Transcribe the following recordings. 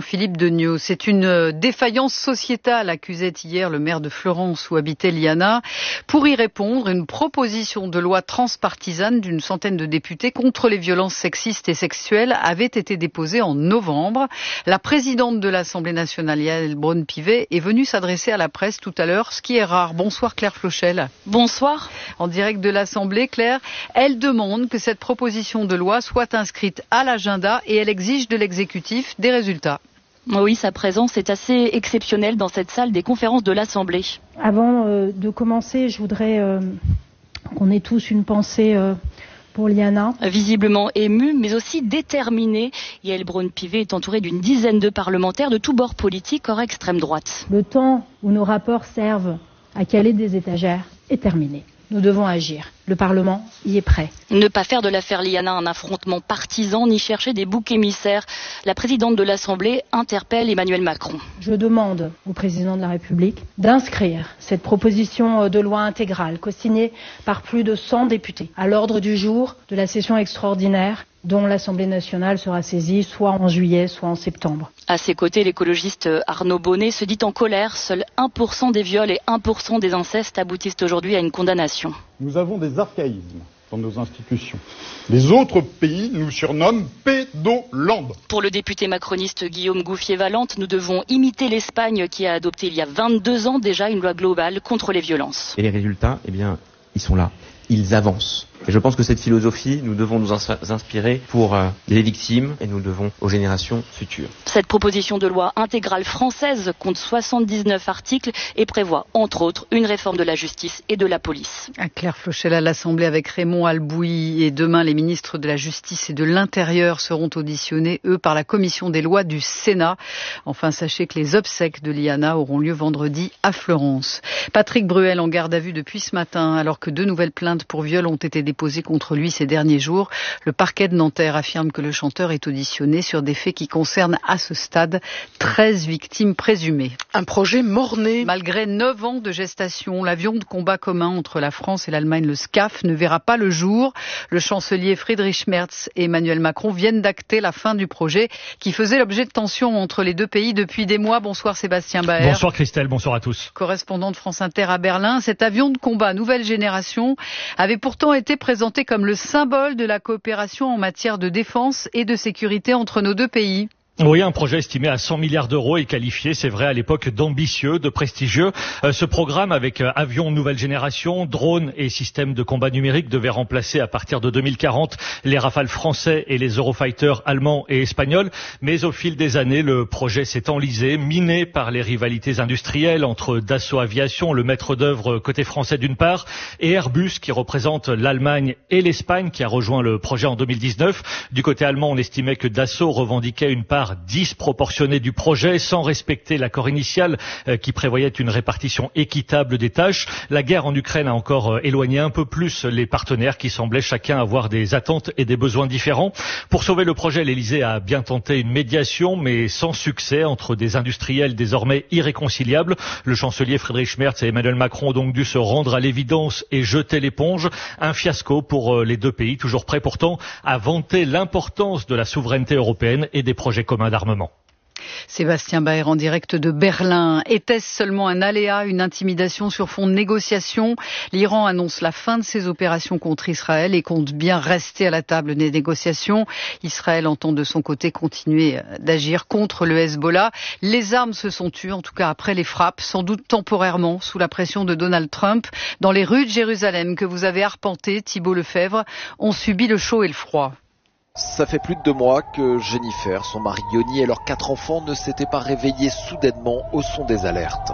Jean-Philippe Degnaud. C'est une défaillance sociétale, accusait hier le maire de Fleurance où habitait Liana. Pour y répondre, une proposition de loi transpartisane d'une centaine de députés contre les violences sexistes et sexuelles avait été déposée en novembre. La présidente de l'Assemblée nationale, Yaël Braun-Pivet, est venue s'adresser à la presse tout à l'heure, ce qui est rare. Bonsoir Claire Flochel. Bonsoir. En direct de l'Assemblée, Claire, elle demande que cette proposition de loi soit inscrite à l'agenda et elle exige de l'exécutif des résultats. Oui, sa présence est assez exceptionnelle dans cette salle des conférences de l'Assemblée. Avant de commencer, je voudrais qu'on ait tous une pensée pour Liana. Visiblement émue, mais aussi déterminée, Yaël Braun-Pivet est entourée d'une dizaine de parlementaires de tous bords politiques hors extrême droite. Le temps où nos rapports servent à caler des étagères est terminé. Nous devons agir. Le Parlement y est prêt. Ne pas faire de l'affaire Liana un affrontement partisan ni chercher des boucs émissaires. La présidente de l'Assemblée interpelle Emmanuel Macron. Je demande au président de la République d'inscrire cette proposition de loi intégrale co-signée par plus de 100 députés à l'ordre du jour de la session extraordinaire dont l'Assemblée nationale sera saisie soit en juillet, soit en septembre. À ses côtés, l'écologiste Arnaud Bonnet se dit en colère. Seul 1% des viols et 1% des incestes aboutissent aujourd'hui à une condamnation. Nous avons des archaïsmes dans nos institutions. Les autres pays nous surnomment pédoland. Pour le député macroniste Guillaume Gouffier-Valente, nous devons imiter l'Espagne qui a adopté il y a 22 ans déjà une loi globale contre les violences. Et les résultats, ils sont là. Ils avancent. Et je pense que cette philosophie, nous devons nous inspirer pour les victimes et nous devons aux générations futures. Cette proposition de loi intégrale française compte 79 articles et prévoit, entre autres, une réforme de la justice et de la police. Claire Flochel à l'Assemblée avec Raymond Albouy. Et demain, les ministres de la Justice et de l'Intérieur seront auditionnés, eux, par la Commission des lois du Sénat. Enfin, sachez que les obsèques de Liana auront lieu vendredi à Fleurance. Patrick Bruel en garde à vue depuis ce matin, alors que 2 nouvelles plaintes pour viol ont été déposées contre lui ces derniers jours. Le parquet de Nanterre affirme que le chanteur est auditionné sur des faits qui concernent à ce stade 13 victimes présumées. Un projet mort-né. Malgré 9 ans de gestation, l'avion de combat commun entre la France et l'Allemagne, le SCAF, ne verra pas le jour. Le chancelier Friedrich Merz et Emmanuel Macron viennent d'acter la fin du projet qui faisait l'objet de tensions entre les deux pays depuis des mois. Bonsoir Sébastien Baer. Bonsoir Christelle, bonsoir à tous. Correspondant de France Inter à Berlin, cet avion de combat nouvelle génération avait pourtant été présenté comme le symbole de la coopération en matière de défense et de sécurité entre nos deux pays. Oui, un projet estimé à 100 milliards d'euros et qualifié, c'est vrai, à l'époque d'ambitieux, de prestigieux. Ce programme avec avions nouvelle génération, drones et systèmes de combat numérique devait remplacer à partir de 2040 les Rafales français et les Eurofighters allemands et espagnols. Mais au fil des années, le projet s'est enlisé, miné par les rivalités industrielles entre Dassault Aviation, le maître d'œuvre côté français d'une part, et Airbus qui représente l'Allemagne et l'Espagne qui a rejoint le projet en 2019. Du côté allemand, on estimait que Dassault revendiquait une part disproportionnée du projet sans respecter l'accord initial qui prévoyait une répartition équitable des tâches. La guerre en Ukraine a encore éloigné un peu plus les partenaires qui semblaient chacun avoir des attentes et des besoins différents. Pour sauver le projet, l'Élysée a bien tenté une médiation mais sans succès entre des industriels désormais irréconciliables. Le chancelier Friedrich Merz et Emmanuel Macron ont donc dû se rendre à l'évidence et jeter l'éponge. Un fiasco pour les deux pays, toujours prêts pourtant à vanter l'importance de la souveraineté européenne et des projets communs d'armement. Sébastien Baer en direct de Berlin. Était-ce seulement un aléa, une intimidation sur fond de négociation? L'Iran annonce la fin de ses opérations contre Israël et compte bien rester à la table des négociations. Israël entend de son côté continuer d'agir contre le Hezbollah. Les armes se sont tues, en tout cas après les frappes, sans doute temporairement, sous la pression de Donald Trump. Dans les rues de Jérusalem que vous avez arpentées, Thibault Lefebvre, ont subi le chaud et le froid. Ça fait plus de 2 mois que Jennifer, son mari Yoni et leurs 4 enfants ne s'étaient pas réveillés soudainement au son des alertes.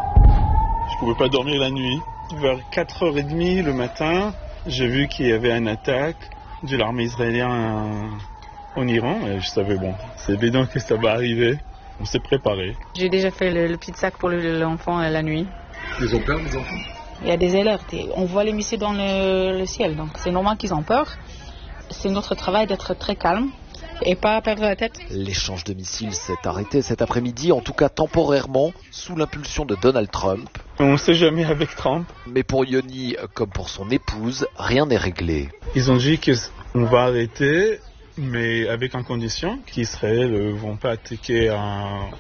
Je pouvais pas dormir la nuit. Vers 4h30 le matin, j'ai vu qu'il y avait une attaque de l'armée israélienne en Iran. Et je savais, c'est évident que ça va arriver. On s'est préparé. J'ai déjà fait le petit sac pour l'enfant la nuit. Ils ont peur, les enfants? Il y a des alertes. On voit les missiles dans le ciel, donc c'est normal qu'ils ont peur. C'est notre travail d'être très calme et pas perdre la tête. L'échange de missiles s'est arrêté cet après-midi, en tout cas temporairement, sous l'impulsion de Donald Trump. On ne sait jamais avec Trump. Mais pour Yoni, comme pour son épouse, rien n'est réglé. Ils ont dit qu'on va arrêter, mais avec une condition qu'Israël ne vont pas attaquer